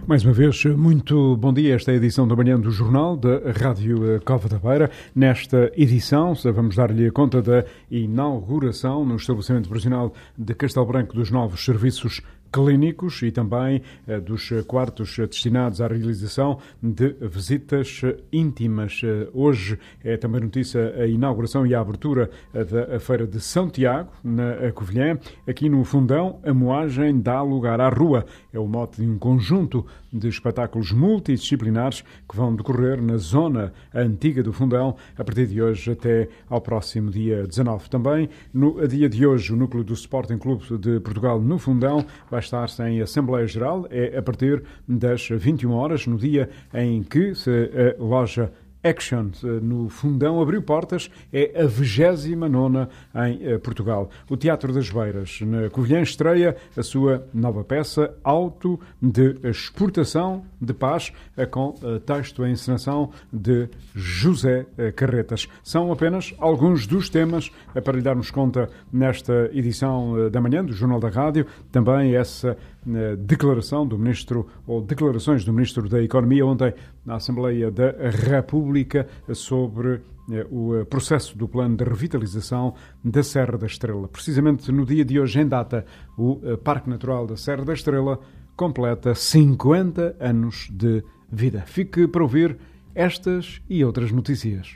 Mais uma vez, muito bom dia. Esta é a edição da manhã do Jornal da Rádio Cova da Beira. Nesta edição, vamos dar-lhe conta da inauguração no estabelecimento profissional de Castelo Branco dos novos serviços clínicos e também dos quartos destinados à realização de visitas íntimas. Hoje é também notícia a inauguração e a abertura da Feira de São Tiago, na Covilhã. Aqui no Fundão, a moagem dá lugar à rua. É o mote de um conjunto de espetáculos multidisciplinares que vão decorrer na zona antiga do Fundão a partir de hoje até ao próximo dia 19. Também, no dia de hoje, o núcleo do Sporting Clube de Portugal no Fundão vai estar em Assembleia Geral. É a partir das 21 horas, no dia em que a loja Action no Fundão abriu portas. É a 29ª em Portugal. O Teatro das Beiras, na Covilhã, estreia a sua nova peça, Auto de Exportação de Paz, com texto e encenação de José Carretas. São apenas alguns dos temas para lhe darmos conta nesta edição da manhã do Jornal da Rádio. Também essa declaração do Ministro, ou declarações do Ministro da Economia ontem na Assembleia da República sobre o processo do plano de revitalização da Serra da Estrela. Precisamente no dia de hoje, em data, o Parque Natural da Serra da Estrela completa 50 anos de vida. Fique para ouvir estas e outras notícias.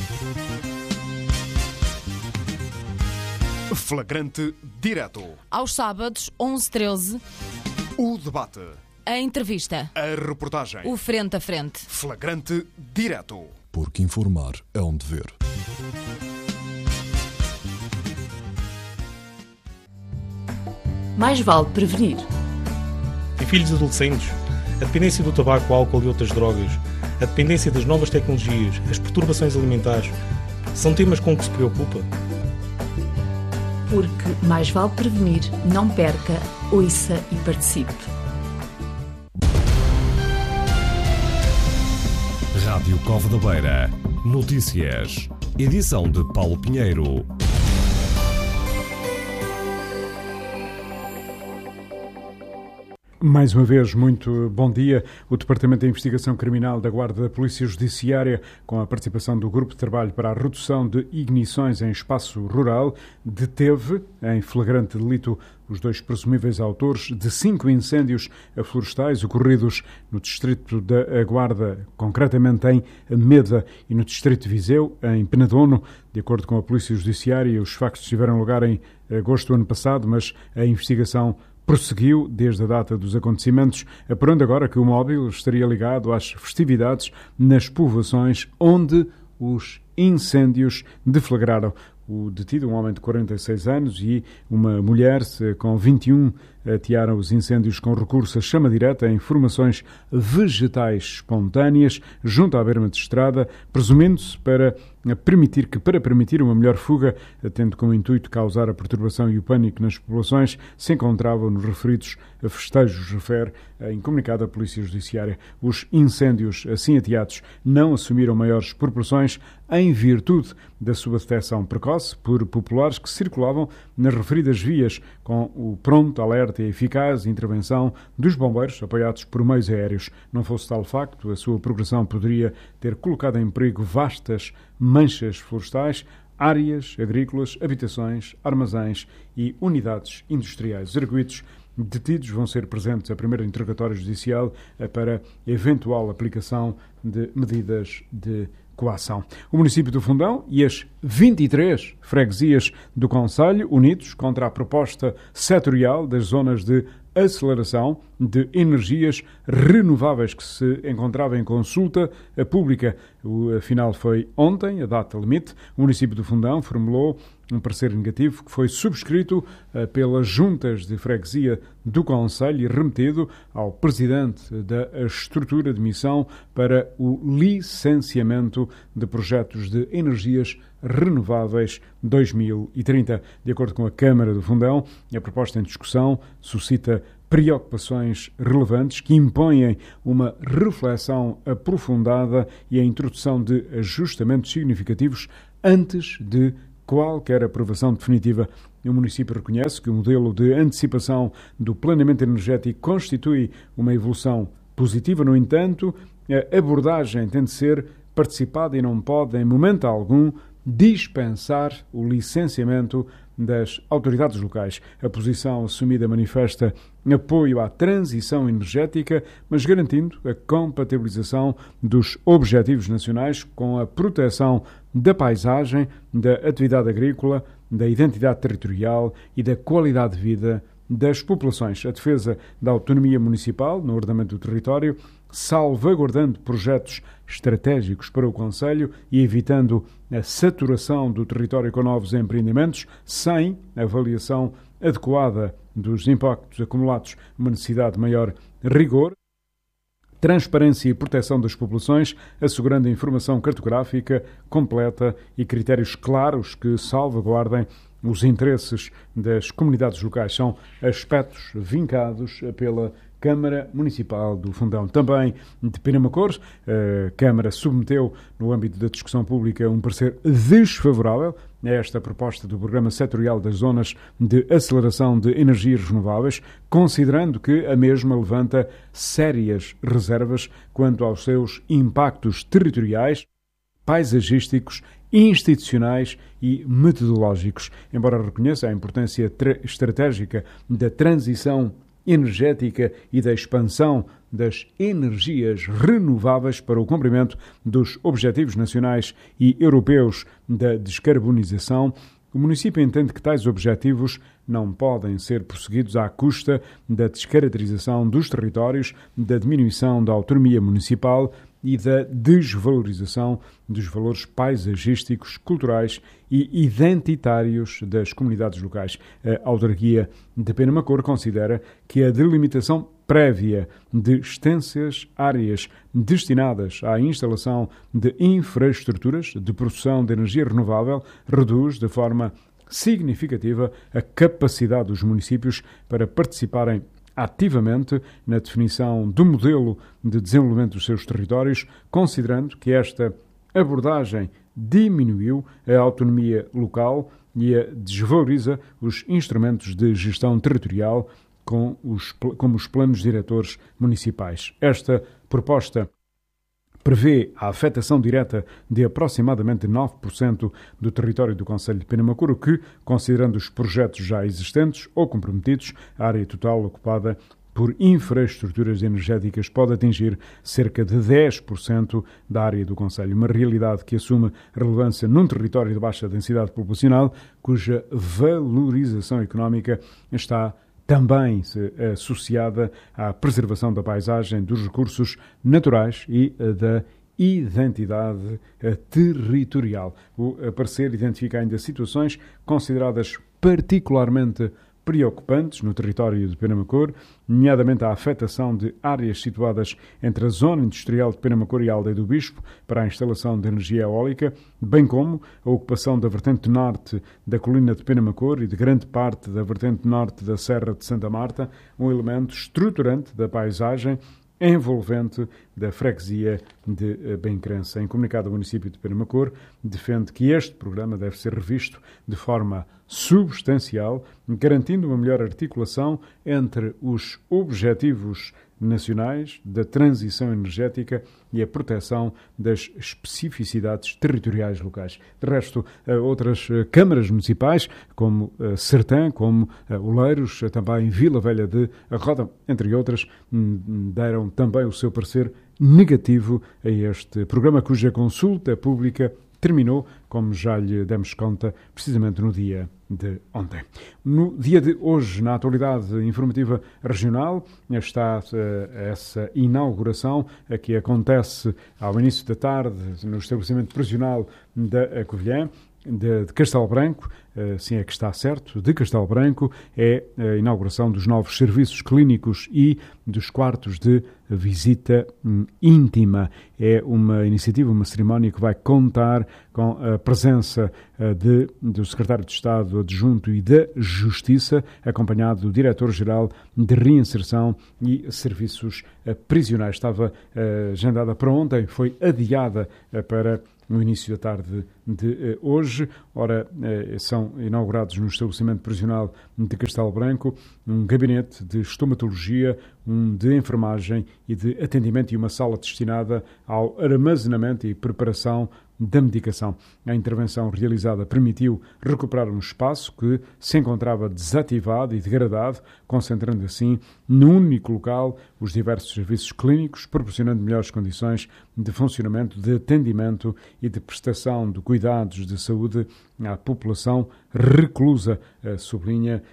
Flagrante direto. Aos sábados, 11h13. O debate. A entrevista. A reportagem. O frente a frente. Flagrante direto. Porque informar é um dever. Mais vale prevenir. Em filhos adolescentes, a dependência do tabaco, álcool e outras drogas, a dependência das novas tecnologias, as perturbações alimentares, são temas com que se preocupa? Porque mais vale prevenir, não perca, ouça e participe. Rádio Cova da Beira. Notícias. Edição de Paulo Pinheiro. Mais uma vez, muito bom dia. O Departamento de Investigação Criminal da Guarda da Polícia Judiciária, com a participação do Grupo de Trabalho para a Redução de Ignições em Espaço Rural, deteve, em flagrante delito, os dois presumíveis autores de 5 incêndios florestais ocorridos no distrito da Guarda, concretamente em Meda, e no distrito de Viseu, em Penedono. De acordo com a Polícia Judiciária, os factos tiveram lugar em agosto do ano passado, mas a investigação prosseguiu desde a data dos acontecimentos, apurando agora que o móvel estaria ligado às festividades nas povoações onde os incêndios deflagraram. O detido, um homem de 46 anos, e uma mulher com 21, atearam os incêndios com recurso à chama direta em formações vegetais espontâneas junto à berma de estrada, presumindo-se para permitir uma melhor fuga, tendo como intuito causar a perturbação e o pânico nas populações, se encontravam nos referidos festejos, refere em comunicado a Polícia Judiciária. Os incêndios assim ateados não assumiram maiores proporções em virtude da sua detecção precoce por populares que circulavam nas referidas vias, com o pronto alerta e eficaz intervenção dos bombeiros apoiados por meios aéreos. Não fosse tal facto, a sua progressão poderia ter colocado em perigo vastas manchas florestais, áreas agrícolas, habitações, armazéns e unidades industriais. Os arguidos detidos vão ser presentes a primeiro interrogatório judicial para eventual aplicação de medidas de coação. O município do Fundão e as 23 freguesias do concelho, unidos contra a proposta setorial das zonas de aceleração de energias renováveis que se encontrava em consulta pública. O final foi ontem, a data limite. O município do Fundão formulou um parecer negativo que foi subscrito pelas juntas de freguesia do concelho e remetido ao presidente da estrutura de missão para o licenciamento de projetos de energias renováveis 2030. De acordo com a Câmara do Fundão, a proposta em discussão suscita preocupações relevantes que impõem uma reflexão aprofundada e a introdução de ajustamentos significativos antes de qualquer aprovação definitiva. O município reconhece que o modelo de antecipação do planeamento energético constitui uma evolução positiva. No entanto, a abordagem tem de ser participada e não pode, em momento algum, dispensar o licenciamento das autoridades locais. A posição assumida manifesta apoio à transição energética, mas garantindo a compatibilização dos objetivos nacionais com a proteção da paisagem, da atividade agrícola, da identidade territorial e da qualidade de vida das populações. A defesa da autonomia municipal no ordenamento do território, salvaguardando projetos estratégicos para o concelho e evitando a saturação do território com novos empreendimentos, sem avaliação adequada dos impactos acumulados, uma necessidade de maior rigor, transparência e proteção das populações, assegurando informação cartográfica completa e critérios claros que salvaguardem os interesses das comunidades locais. São aspectos vincados pela Câmara Municipal do Fundão. Também de Penamacor, a Câmara submeteu, no âmbito da discussão pública, um parecer desfavorável a esta proposta do Programa Setorial das Zonas de Aceleração de Energias Renováveis, considerando que a mesma levanta sérias reservas quanto aos seus impactos territoriais, paisagísticos, institucionais e metodológicos. Embora reconheça a importância estratégica da transição energética e da expansão das energias renováveis para o cumprimento dos objetivos nacionais e europeus da descarbonização, o município entende que tais objetivos não podem ser prosseguidos à custa da descaracterização dos territórios, da diminuição da autonomia municipal e da desvalorização dos valores paisagísticos, culturais e identitários das comunidades locais. A autarquia de Penamacor considera que a delimitação prévia de extensas áreas destinadas à instalação de infraestruturas de produção de energia renovável reduz de forma significativa a capacidade dos municípios para participarem ativamente na definição do modelo de desenvolvimento dos seus territórios, considerando que esta abordagem diminuiu a autonomia local e a desvaloriza os instrumentos de gestão territorial como os planos diretores municipais. Esta proposta prevê a afetação direta de aproximadamente 9% do território do concelho de Penamacor, o que, considerando os projetos já existentes ou comprometidos, a área total ocupada por infraestruturas energéticas pode atingir cerca de 10% da área do concelho. Uma realidade que assume relevância num território de baixa densidade populacional, cuja valorização económica está também associada à preservação da paisagem, dos recursos naturais e da identidade territorial. O parecer identifica ainda situações consideradas particularmente preocupantes no território de Penamacor, nomeadamente a afetação de áreas situadas entre a zona industrial de Penamacor e a Aldeia do Bispo para a instalação de energia eólica, bem como a ocupação da vertente norte da colina de Penamacor e de grande parte da vertente norte da Serra de Santa Marta, um elemento estruturante da paisagem envolvente da freguesia de Bencrença. Em comunicado, o município de Penamacor defende que este programa deve ser revisto de forma substancial, garantindo uma melhor articulação entre os objetivos nacionais da transição energética e a proteção das especificidades territoriais locais. De resto, outras câmaras municipais, como Sertã, como Oleiros, também Vila Velha de Roda, entre outras, deram também o seu parecer negativo a este programa, cuja consulta pública terminou, como já lhe demos conta, precisamente no dia de ontem. No dia de hoje, na atualidade informativa regional, está essa inauguração que acontece ao início da tarde no estabelecimento prisional da Covilhã, de Castelo Branco, sim é que está certo, de Castelo Branco, é a inauguração dos novos serviços clínicos e dos quartos de visita íntima. É uma iniciativa, uma cerimónia que vai contar com a presença do Secretário de Estado Adjunto e da Justiça, acompanhado do Diretor-Geral de Reinserção e Serviços Prisionais. Estava agendada para ontem, foi adiada para no início da tarde de hoje. Ora, são inaugurados no estabelecimento prisional de Castelo Branco um gabinete de estomatologia, um de enfermagem e de atendimento e uma sala destinada ao armazenamento e preparação da medicação. A intervenção realizada permitiu recuperar um espaço que se encontrava desativado e degradado, concentrando assim num único local os diversos serviços clínicos, proporcionando melhores condições de funcionamento, de atendimento e de prestação de cuidados de saúde à população reclusa, sublinha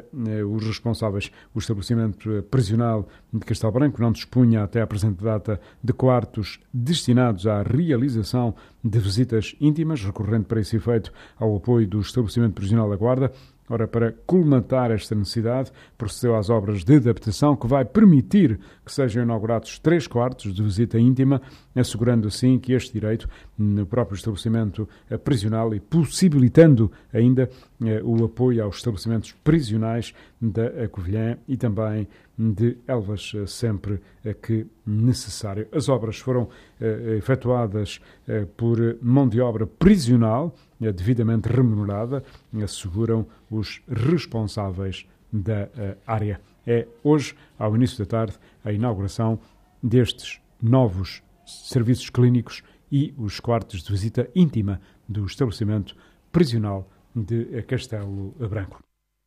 os responsáveis. O estabelecimento prisional de Castelo Branco não dispunha até à presente data de quartos destinados à realização de visitas íntimas, recorrendo para esse efeito ao apoio do estabelecimento prisional da Guarda. Ora, para colmatar esta necessidade, procedeu às obras de adaptação que vai permitir que sejam inaugurados 3 quartos de visita íntima, assegurando assim que este direito no próprio estabelecimento prisional e possibilitando ainda o apoio aos estabelecimentos prisionais da Covilhã e também de Elvas, sempre que necessário. As obras foram efetuadas por mão de obra prisional, devidamente remunerada, asseguram os responsáveis da área. É hoje, ao início da tarde, a inauguração destes novos serviços clínicos e os quartos de visita íntima do estabelecimento prisional de Castelo Branco.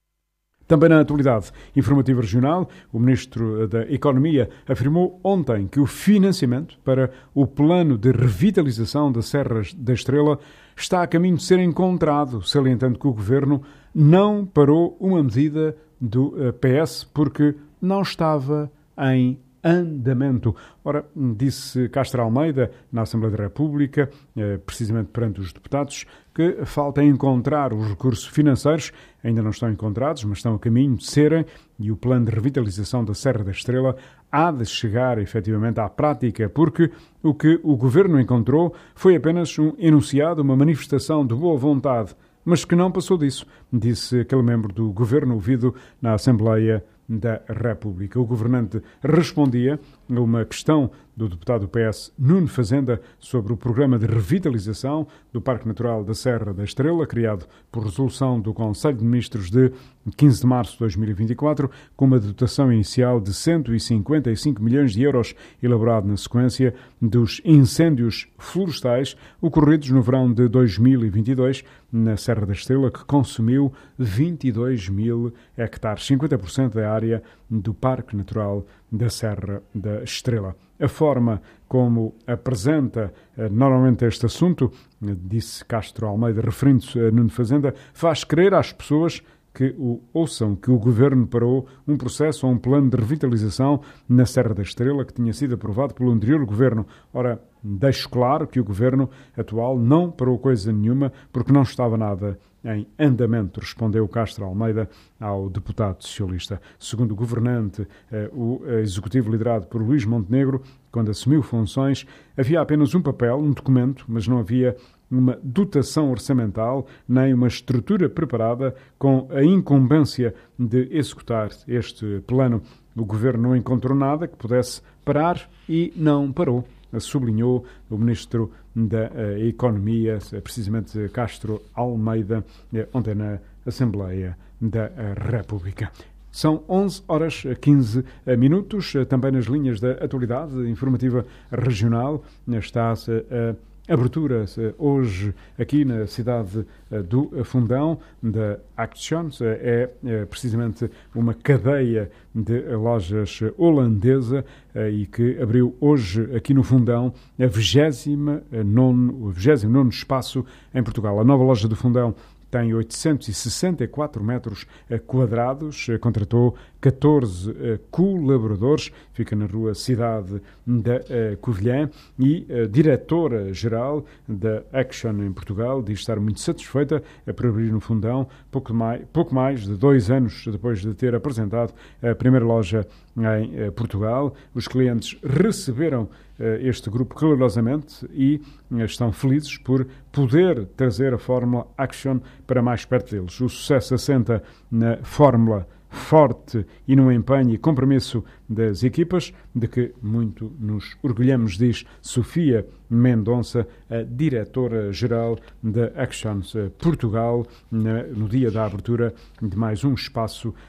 Também na atualidade informativa regional, o Ministro da Economia afirmou ontem que o financiamento para o plano de revitalização da Serra da Estrela está a caminho de ser encontrado, salientando que o Governo não parou uma medida do PS porque não estava em andamento. Ora, disse Castro Almeida na Assembleia da República, precisamente perante os deputados, que falta encontrar os recursos financeiros, ainda não estão encontrados, mas estão a caminho de serem, e o plano de revitalização da Serra da Estrela há de chegar efetivamente à prática, porque o que o Governo encontrou foi apenas um enunciado, uma manifestação de boa vontade, mas que não passou disso, disse aquele membro do Governo ouvido na Assembleia da República. O governante respondia a uma questão do deputado do PS Nuno Fazenda sobre o programa de revitalização do Parque Natural da Serra da Estrela, criado por resolução do Conselho de Ministros de 15 de março de 2024, com uma dotação inicial de 155 milhões de euros, elaborado na sequência dos incêndios florestais ocorridos no verão de 2022 na Serra da Estrela, que consumiu 22 mil hectares, 50% da área do Parque Natural da Serra da Estrela. A forma como apresenta normalmente este assunto, disse Castro Almeida, referindo-se a Nuno Fazenda, faz crer às pessoas que o ouçam que o Governo parou um processo ou um plano de revitalização na Serra da Estrela que tinha sido aprovado pelo anterior Governo. Ora, deixo claro que o Governo atual não parou coisa nenhuma porque não estava nada em andamento, respondeu Castro Almeida ao deputado socialista. Segundo o governante, o executivo liderado por Luís Montenegro, quando assumiu funções, havia apenas um papel, um documento, mas não havia uma dotação orçamental nem uma estrutura preparada com a incumbência de executar este plano. O Governo não encontrou nada que pudesse parar e não parou, sublinhou o Ministro da Economia, precisamente Castro Almeida, ontem na Assembleia da República. São 11h15, também nas linhas da atualidade informativa regional. Está-se a abertura hoje aqui na cidade do Fundão da Action, é precisamente uma cadeia de lojas holandesa e que abriu hoje aqui no Fundão o 29º espaço em Portugal. A nova loja do Fundão tem 864 metros quadrados, contratou 14 colaboradores, fica na rua Cidade da Covilhã e a diretora-geral da Action em Portugal diz estar muito satisfeita por abrir no Fundão, pouco mais de 2 anos depois de ter apresentado a primeira loja em Portugal. Os clientes receberam este grupo calorosamente e estão felizes por poder trazer a Fórmula Action para mais perto deles. O sucesso assenta na fórmula forte e no empenho e compromisso das equipas, de que muito nos orgulhamos, diz Sofia Mendonça, a diretora-geral da Actions Portugal, no dia da abertura de mais um espaço